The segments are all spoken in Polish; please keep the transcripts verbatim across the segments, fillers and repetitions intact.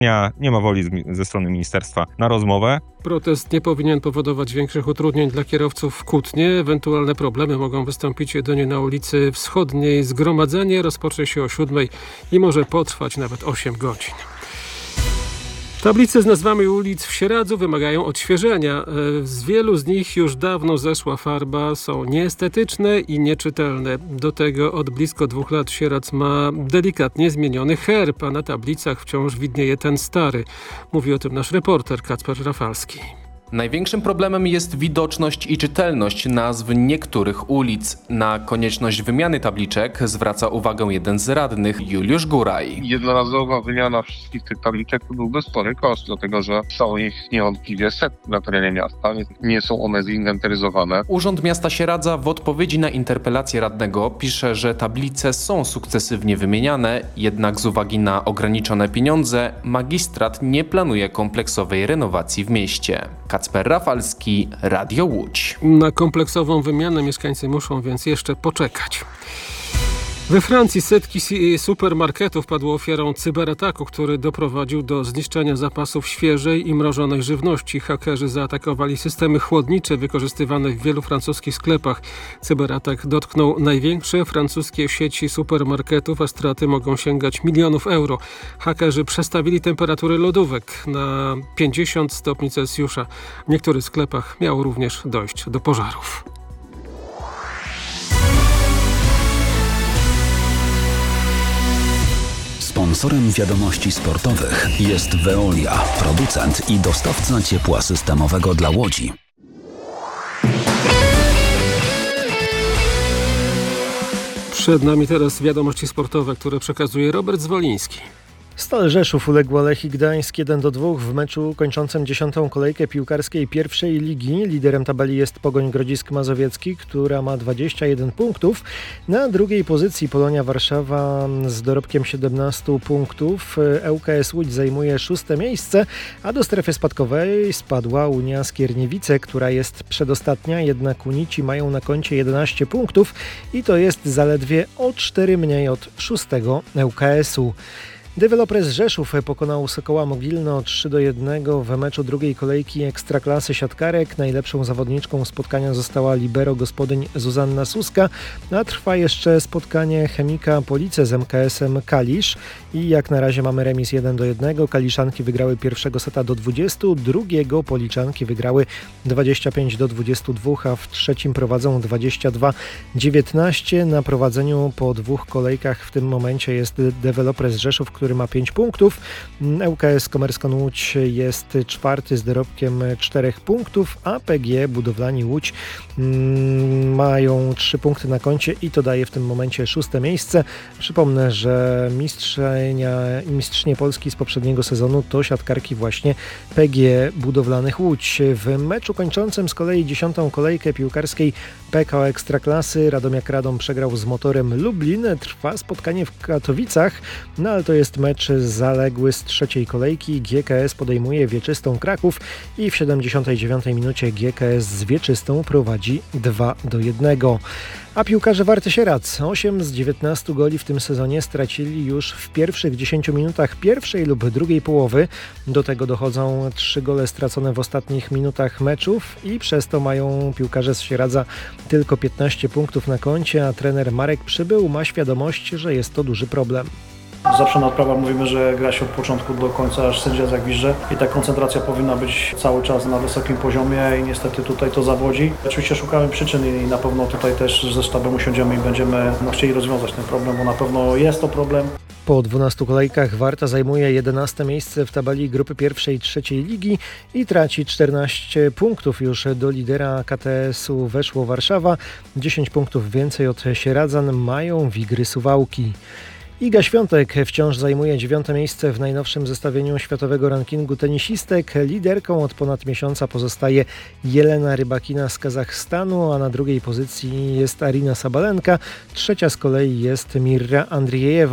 Nie ma woli ze strony ministerstwa na rozmowę. Protest nie powinien powodować większych utrudnień dla kierowców w Kutnie. Ewentualne problemy mogą wystąpić jedynie na ulicy Wschodniej. Zgromadzenie rozpocznie się o siódmej i może potrwać nawet osiem godzin. Tablice z nazwami ulic w Sieradzu wymagają odświeżenia. Z wielu z nich już dawno zeszła farba, są nieestetyczne i nieczytelne. Do tego od blisko dwóch lat Sieradz ma delikatnie zmieniony herb, a na tablicach wciąż widnieje ten stary. Mówi o tym nasz reporter Kacper Rafalski. Największym problemem jest widoczność i czytelność nazw niektórych ulic. Na konieczność wymiany tabliczek zwraca uwagę jeden z radnych, Juliusz Góraj. Jednorazowa wymiana wszystkich tych tabliczek to byłby spory koszt, dlatego że są ich niewątpliwie setki na terenie miasta, więc nie są one zinwentaryzowane. Urząd Miasta Sieradza w odpowiedzi na interpelację radnego pisze, że tablice są sukcesywnie wymieniane, jednak z uwagi na ograniczone pieniądze magistrat nie planuje kompleksowej renowacji w mieście. Kacper Rafalski, Radio Łódź. Na kompleksową wymianę mieszkańcy muszą więc jeszcze poczekać. We Francji setki supermarketów padło ofiarą cyberataku, który doprowadził do zniszczenia zapasów świeżej i mrożonej żywności. Hakerzy zaatakowali systemy chłodnicze wykorzystywane w wielu francuskich sklepach. Cyberatak dotknął największe francuskie sieci supermarketów, a straty mogą sięgać milionów euro. Hakerzy przestawili temperatury lodówek na pięćdziesiąt stopni Celsjusza. W niektórych sklepach miało również dojść do pożarów. Sponsorem wiadomości sportowych jest Veolia, producent i dostawca ciepła systemowego dla Łodzi. Przed nami teraz wiadomości sportowe, które przekazuje Robert Zwoliński. Stal Rzeszów uległa Lechii Gdańsk jeden do dwóch w meczu kończącym dziesiątą kolejkę piłkarskiej pierwszej ligi. Liderem tabeli jest Pogoń Grodzisk Mazowiecki, która ma dwadzieścia jeden punktów. Na drugiej pozycji Polonia Warszawa z dorobkiem siedemnaście punktów. ŁKS Łódź zajmuje szóste miejsce, a do strefy spadkowej spadła Unia Skierniewice, która jest przedostatnia, jednak Unici mają na koncie jedenaście punktów i to jest zaledwie o cztery mniej od szóstego ŁKS-u. Developers Rzeszów pokonał Sokoła Mogilno trzy do jednego w meczu drugiej kolejki Ekstraklasy siatkarek. Najlepszą zawodniczką spotkania została libero gospodyń Zuzanna Suska, a trwa jeszcze spotkanie Chemika Police z M K S-em Kalisz i jak na razie mamy remis jeden do jednego. Kaliszanki wygrały pierwszego seta do dwudziestu, drugiego Policzanki wygrały dwadzieścia pięć do dwudziestu dwóch, a w trzecim prowadzą dwadzieścia dwa dziewiętnaście. Na prowadzeniu po dwóch kolejkach w tym momencie jest Developers Rzeszów, który ma pięć punktów. ŁKS Komerską Łódź jest czwarty z dorobkiem czterech punktów, a P G Budowlani Łódź mm, mają trzy punkty na koncie i to daje w tym momencie szóste miejsce. Przypomnę, że mistrzynia, mistrzynie Polski z poprzedniego sezonu to siatkarki właśnie P G Budowlanych Łódź. W meczu kończącym z kolei dziesiątą kolejkę piłkarskiej P K O Ekstraklasy Radomiak Radom przegrał z Motorem Lublin. Trwa spotkanie w Katowicach, no ale to jest mecz zaległy z trzeciej kolejki. G K S podejmuje Wieczystą Kraków i w siedemdziesiątej dziewiątej minucie G K S z Wieczystą prowadzi dwa do jednego. A piłkarze Warty Sieradz osiem z dziewiętnastu goli w tym sezonie stracili już w pierwszych dziesięciu minutach pierwszej lub drugiej połowy. Do tego dochodzą trzy gole stracone w ostatnich minutach meczów i przez to mają piłkarze z Sieradza tylko piętnaście punktów na koncie, a trener Marek Przybył ma świadomość, że jest to duży problem. Zawsze na odprawach mówimy, że gra się od początku do końca, aż sędzia zagwizdże i ta koncentracja powinna być cały czas na wysokim poziomie i niestety tutaj to zawodzi. Oczywiście szukamy przyczyn i na pewno tutaj też ze sztabem usiądziemy i będziemy no, chcieli rozwiązać ten problem, bo na pewno jest to problem. Po dwunastu kolejkach Warta zajmuje jedenaste miejsce w tabeli grupy pierwszej i trzeciej ligi i traci czternaście punktów. Już do lidera K T S-u weszło Warszawa. dziesięć punktów więcej od Sieradzan mają Wigry Suwałki. Iga Świątek wciąż zajmuje dziewiąte miejsce w najnowszym zestawieniu światowego rankingu tenisistek. Liderką od ponad miesiąca pozostaje Jelena Rybakina z Kazachstanu, a na drugiej pozycji jest Arina Sabalenka. Trzecia z kolei jest Mirra Andriejewa.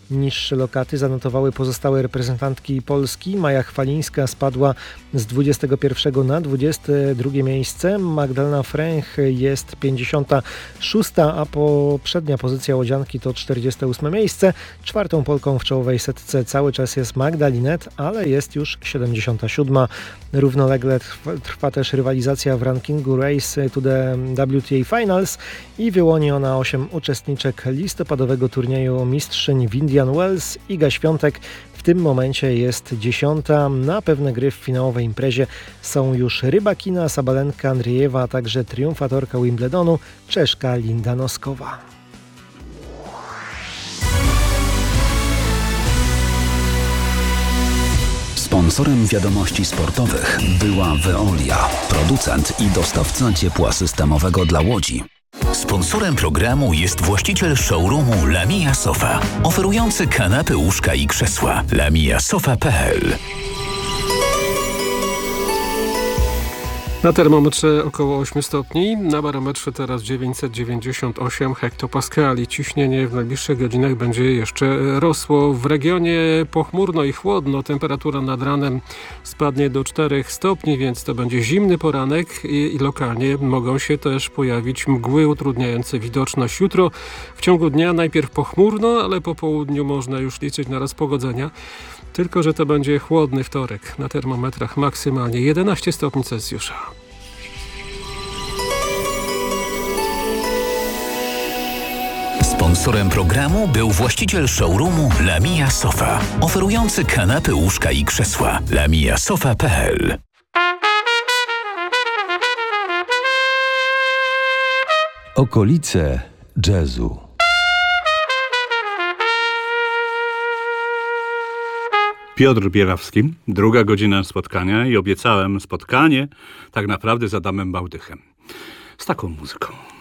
Niższe lokaty zanotowały pozostałe reprezentantki Polski. Maja Chwalińska spadła z dwudziestego pierwszego na dwudzieste drugie miejsce. Magdalena Fręch jest pięćdziesiąta szósta, a poprzednia pozycja łodzianki to czterdzieste ósme miejsce. Czwartą Polką w czołowej setce cały czas jest Magda Linette, ale jest już siedemdziesiąta siódma. Równolegle trwa, trwa też rywalizacja w rankingu Race to the W T A Finals i wyłoni ona osiem uczestniczek listopadowego turnieju mistrzyń w Indian Wells. Iga Świątek w tym momencie jest dziesiąta. Na pewne gry w finałowej imprezie są już Rybakina, Sabalenka, Andriejewa, a także triumfatorka Wimbledonu, Czeszka Linda Noskowa. Sponsorem wiadomości sportowych była Veolia, producent i dostawca ciepła systemowego dla Łodzi. Sponsorem programu jest właściciel showroomu Lamia Sofa, oferujący kanapy, łóżka i krzesła. lamia sofa kropka p l. Na termometrze około ośmiu stopni, na barometrze teraz dziewięćset dziewięćdziesiąt osiem hektopaskali. Ciśnienie w najbliższych godzinach będzie jeszcze rosło. W regionie pochmurno i chłodno. Temperatura nad ranem spadnie do czterech stopni, więc to będzie zimny poranek i, i lokalnie mogą się też pojawić mgły utrudniające widoczność. Jutro w ciągu dnia najpierw pochmurno, ale po południu można już liczyć na rozpogodzenia. Tylko że to będzie chłodny wtorek. Na termometrach maksymalnie jedenaście stopni Celsjusza. Sponsorem programu był właściciel showroomu Lamia Sofa, oferujący kanapy, łóżka i krzesła. lamia sofa kropka p l. Okolice jazzu. Piotr Bielawski, druga godzina spotkania i obiecałem spotkanie tak naprawdę z Adamem Bałdychem. Z taką muzyką.